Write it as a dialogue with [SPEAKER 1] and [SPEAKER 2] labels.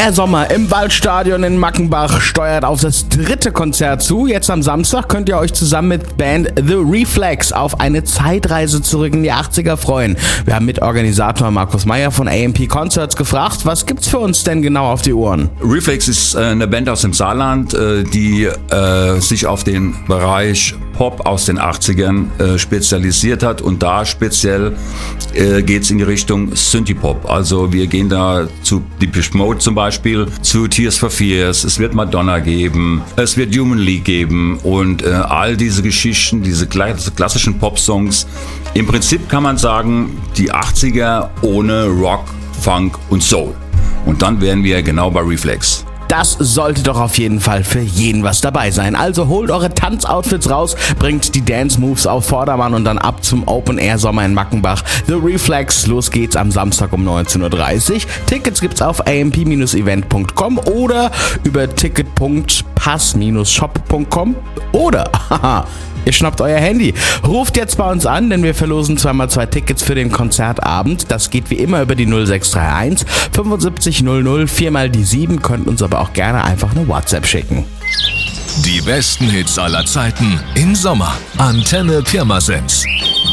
[SPEAKER 1] Air Sommer im Waldstadion in Mackenbach steuert auf das 3. Konzert zu. Jetzt am Samstag könnt ihr euch zusammen mit Band The Reflex auf eine Zeitreise zurück in die 80er freuen. Wir haben Mitorganisator Markus Meyer von AMP Concerts gefragt, was gibt's für uns denn genau auf die Ohren?
[SPEAKER 2] Reflex ist eine Band aus dem Saarland, die sich auf den Bereich Pop aus den 80ern spezialisiert hat, und da speziell geht's in die Richtung Synthie-Pop. Also wir gehen da zu Depeche Mode zum Beispiel, zu Tears for Fears, es wird Madonna geben, es wird Human League geben und all diese Geschichten, diese klassischen Pop-Songs. Im Prinzip kann man sagen, die 80er ohne Rock, Funk und Soul. Und dann wären wir genau bei Reflex.
[SPEAKER 1] Das sollte doch auf jeden Fall für jeden was dabei sein. Also holt eure Tanzoutfits raus, bringt die Dance-Moves auf Vordermann und dann ab zum Open-Air-Sommer in Mackenbach. The Reflex, los geht's am Samstag um 19.30 Uhr. Tickets gibt's auf amp-event.com oder über ticket.pass-shop.com oder, ihr schnappt euer Handy. Ruft jetzt bei uns an, denn wir verlosen 2x2 Tickets für den Konzertabend. Das geht wie immer über die 0631 75 00 4x7. Könnt uns aber auch gerne einfach eine WhatsApp schicken.
[SPEAKER 3] Die besten Hits aller Zeiten im Sommer. Antenne Pirmasens.